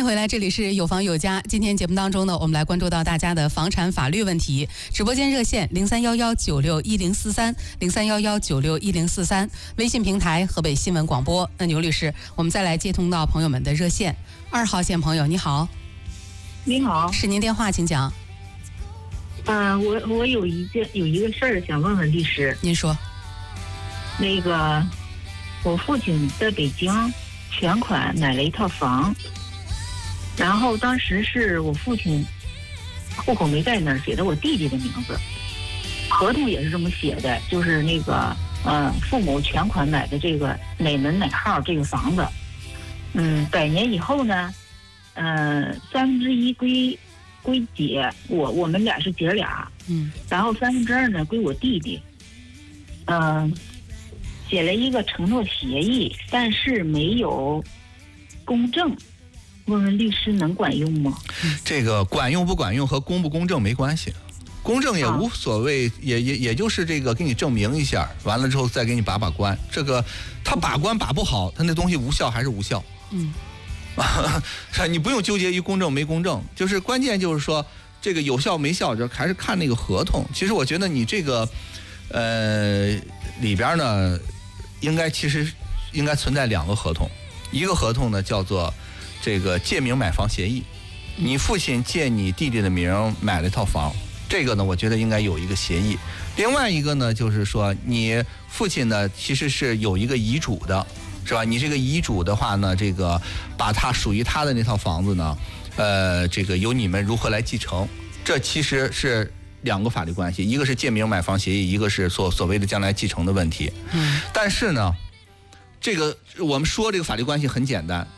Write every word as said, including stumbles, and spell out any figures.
回来，这里是有房有家。今天节目当中呢，我们来关注到大家的房产法律问题。直播间热线零三幺幺九六一零四三零三幺幺九六一零四三，微信平台河北新闻广播。那牛律师，我们再来接通到朋友们的热线。二号线朋友，你好。 你好， 是您电话，请讲。 嗯、呃，我我有一件有一个事儿想问问律师。 您说。 那个，我父亲在北京全款买了一套房，然后当时是我父亲户口没在那儿，写的我弟弟的名字，合同也是这么写的，就是那个呃父母全款买的这个哪门哪号这个房子，嗯，百年以后呢，呃三分之一归归姐，我我们俩是姐俩， 嗯， 然后三分之二呢归我弟弟，嗯、呃。写了一个承诺协议，但是没有公证，问问律师能管用吗？ 这个管用不管用和公不公证没关系，公证也无所谓，啊、也也也就是这个给你证明一下，完了之后再给你把把关。这个他把关把不好，他那东西无效还是无效。 嗯， 你不用纠结于公证没公证，就是关键就是说这个有效没效，就还是看那个合同。其实我觉得你这个呃里边呢。应该其实应该存在两个合同，一个合同呢叫做这个借名买房协议，你父亲借你弟弟的名买了一套房，这个呢我觉得应该有一个协议。另外一个呢就是说你父亲呢其实是有一个遗嘱的，是吧？你这个遗嘱的话呢，这个把他属于他的那套房子呢，呃，这个由你们如何来继承，这其实是。两个法律关系，一个是借名买房协议，一个是所所谓的将来继承的问题。 嗯， 但是呢，这个我们说这个法律关系很简单，